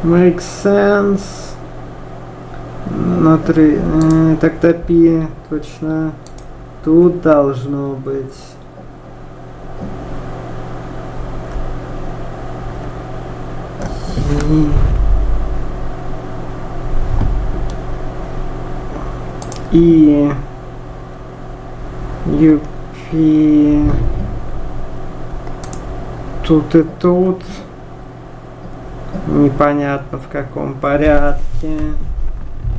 Make sense. Внутри. Так-то пи. Точно. Тут должно быть. И UP тут и тут непонятно в каком порядке.